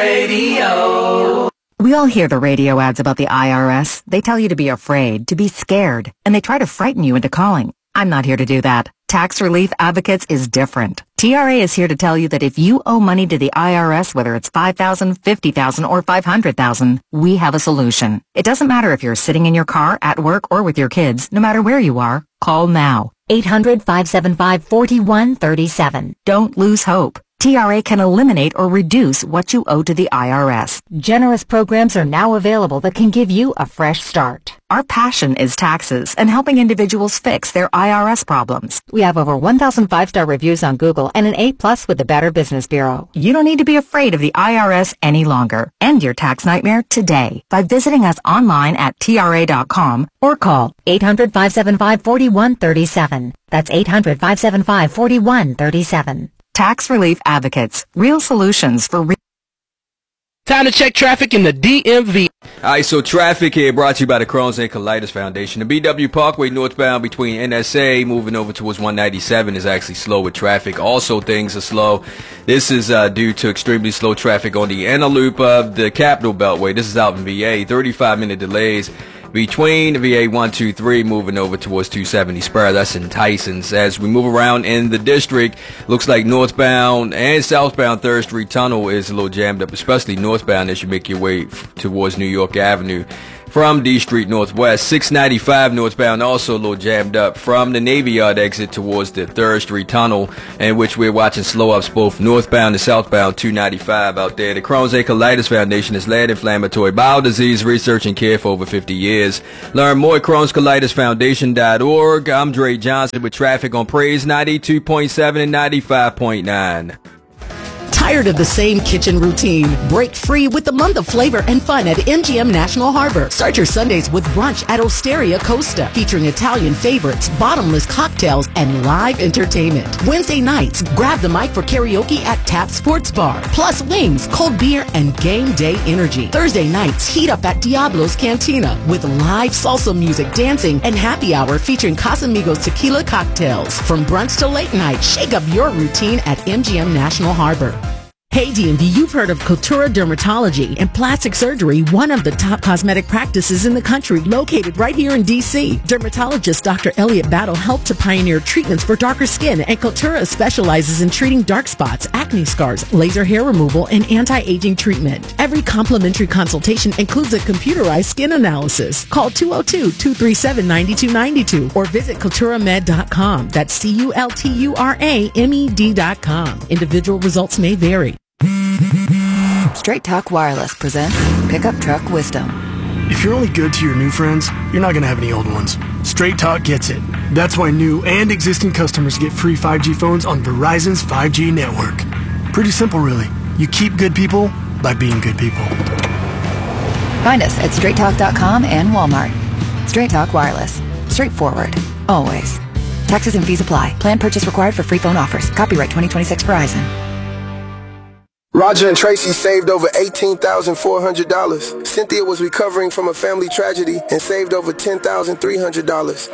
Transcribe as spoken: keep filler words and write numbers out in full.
radio. We all hear the radio ads about the I R S. They tell you to be afraid, to be scared, and they try to frighten you into calling. I'm not here to do that. Tax Relief Advocates is different. T R A is here to tell you that if you owe money to the I R S, whether it's five thousand dollars, fifty thousand dollars, or five hundred thousand dollars, we have a solution. It doesn't matter if you're sitting in your car, at work, or with your kids. No matter where you are, call now. eight hundred, five seven five, four one three seven. Don't lose hope. T R A can eliminate or reduce what you owe to the I R S. Generous programs are now available that can give you a fresh start. Our passion is taxes and helping individuals fix their I R S problems. We have over one thousand five-star reviews on Google and an A plus with the Better Business Bureau. You don't need to be afraid of the I R S any longer. End your tax nightmare today by visiting us online at T R A dot com or call eight hundred, five seven five, four one three seven. That's eight hundred, five seven five, four one three seven. Tax Relief Advocates. Real solutions for real. Time to check traffic in the D M V. All right, so traffic here brought to you by the Crohn's and Colitis Foundation. The B W Parkway northbound between N S A moving over towards one ninety-seven is actually slow with traffic. Also, things are slow. This is uh, due to extremely slow traffic on the inner loop of the Capital Beltway. This is out in V A. thirty-five minute delays between V A one two three moving over towards two seventy Spur. That's in Tyson's. As we move around in the district, looks like northbound and southbound third Street Tunnel is a little jammed up, especially northbound as you make your way f- towards New York Avenue. From D Street Northwest, six ninety-five northbound also a little jammed up from the Navy Yard exit towards the third Street Tunnel, in which we're watching slow ups both northbound and southbound two ninety-five out there. The Crohn's and Colitis Foundation has led inflammatory bowel disease research and care for over fifty years. Learn more at Crohn's Colitis Foundation dot org. I'm Dre Johnson with traffic on Praise ninety-two point seven and ninety-five point nine. Tired of the same kitchen routine? Break free with the month of flavor and fun at M G M National Harbor. Start your Sundays with brunch at Osteria Costa, featuring Italian favorites, bottomless cocktails, and live entertainment. Wednesday nights, grab the mic for karaoke at Tap Sports Bar, plus wings, cold beer, and game day energy. Thursday nights, heat up at Diablo's Cantina with live salsa music, dancing, and happy hour featuring Casamigos tequila cocktails. From brunch to late night, shake up your routine at M G M National Harbor. Hey D M V, you've heard of Cultura Dermatology and Plastic Surgery, one of the top cosmetic practices in the country, located right here in D C. Dermatologist Doctor Elliot Battle helped to pioneer treatments for darker skin, and Cultura specializes in treating dark spots, acne scars, laser hair removal, and anti-aging treatment. Every complimentary consultation includes a computerized skin analysis. Call two oh two, two three seven, nine two nine two or visit cultura med dot com. That's C U L T U R A M E D dot com. Individual results may vary. Straight Talk Wireless presents Pickup Truck Wisdom. If you're only good to your new friends, you're not going to have any old ones. Straight Talk gets it. That's why new and existing customers get free five G phones on Verizon's five G network. Pretty simple, really. You keep good people by being good people. Find us at straight talk dot com and Walmart. Straight Talk Wireless. Straightforward. Always. Taxes and fees apply. Plan purchase required for free phone offers. Copyright twenty twenty-six Verizon. Roger and Tracy saved over eighteen thousand four hundred dollars. Cynthia was recovering from a family tragedy and saved over ten thousand three hundred dollars.